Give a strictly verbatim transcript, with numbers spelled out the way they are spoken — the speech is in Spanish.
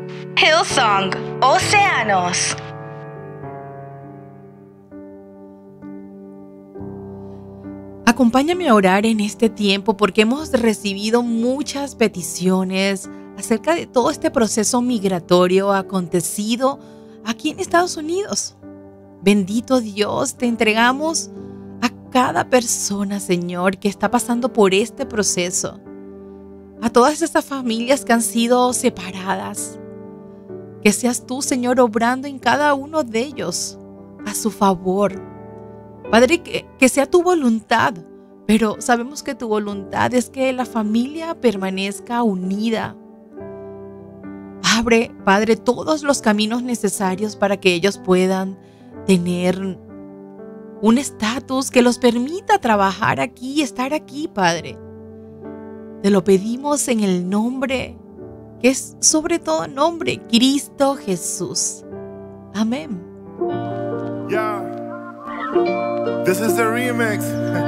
Hillsong Océanos. Acompáñame a orar en este tiempo porque hemos recibido muchas peticiones acerca de todo este proceso migratorio acontecido aquí en Estados Unidos. Bendito Dios, te entregamos a cada persona, Señor, que está pasando por este proceso. A todas estas familias que han sido separadas. Que seas tú, Señor, obrando en cada uno de ellos a su favor. Padre, que, que sea tu voluntad, pero sabemos que tu voluntad es que la familia permanezca unida. Abre, Padre, todos los caminos necesarios para que ellos puedan tener un estatus que los permita trabajar aquí y estar aquí, Padre. Te lo pedimos en el nombre, que es sobre todo nombre, Cristo Jesús. Amén. Yeah. This is the remix.